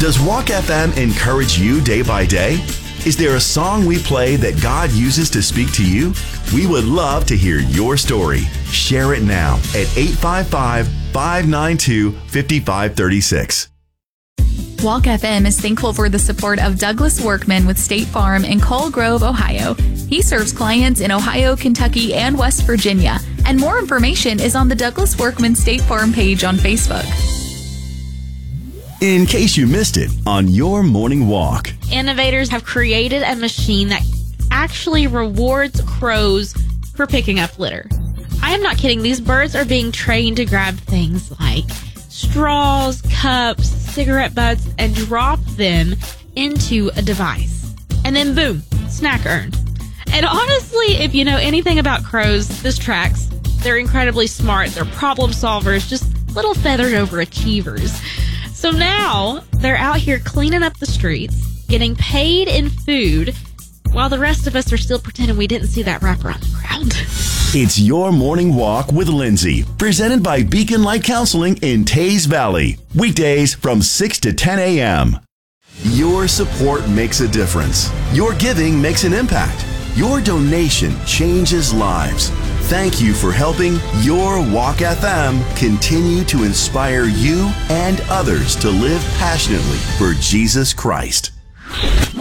Does Walk FM encourage you day by day? Is there a song we play that God uses to speak to you? We would love to hear your story. Share it now at 855-592-5536. Walk FM is thankful for the support of Douglas Workman with State Farm in Coal Grove, Ohio. He serves clients in Ohio, Kentucky, and West Virginia. And more information is on the Douglas Workman State Farm page on Facebook. In case you missed it on your morning walk. Innovators have created a machine that actually rewards crows for picking up litter. I am not kidding. These birds are being trained to grab things like straws, cups, cigarette butts, and drop them into a device. And then boom, snack earned. And honestly, if you know anything about crows, this tracks. They're incredibly smart. They're problem solvers, just little feathered overachievers. So now they're out here cleaning up the streets, getting paid in food, while the rest of us are still pretending we didn't see that wrapper on the ground. It's Your Morning Walk with Lindsay, presented by Beacon Light Counseling in Taze Valley. Weekdays from 6 to 10 a.m. Your support makes a difference. Your giving makes an impact. Your donation changes lives. Thank you for helping Your Walk FM continue to inspire you and others to live passionately for Jesus Christ.